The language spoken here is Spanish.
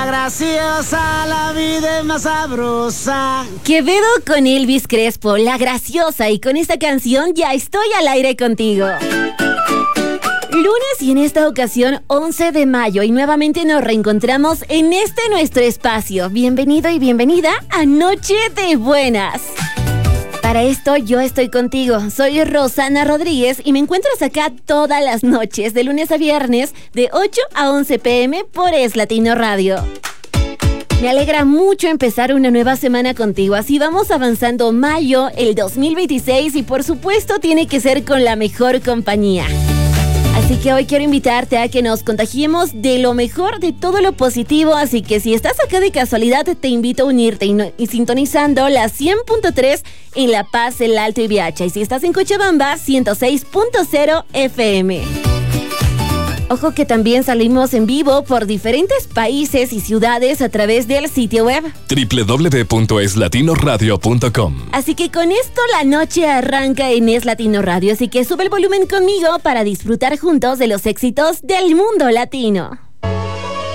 la graciosa, la vida es más sabrosa. Quevedo con Elvis Crespo, La Graciosa, y con esta canción ya estoy al aire contigo. Lunes y en esta ocasión 11 de mayo y nuevamente nos reencontramos en este nuestro espacio. Bienvenido y bienvenida a Noche de Buenas. Para esto yo estoy contigo, soy Rosana Rodríguez y me encuentras acá todas las noches, de lunes a viernes, de 8 a 11 p.m. por Es Latino Radio. Me alegra mucho empezar una nueva semana contigo, así vamos avanzando mayo, el 2026 y por supuesto tiene que ser con la mejor compañía. Así que hoy quiero invitarte a que nos contagiemos de lo mejor, de todo lo positivo. Así que si estás acá de casualidad, te invito a unirte y sintonizando la 100.3 en La Paz, El Alto y Viacha. Y si estás en Cochabamba, 106.0 FM. Ojo que también salimos en vivo por diferentes países y ciudades a través del sitio web www.eslatinorradio.com. Así que con esto la noche arranca en Es Latino Radio, así que sube el volumen conmigo para disfrutar juntos de los éxitos del mundo latino.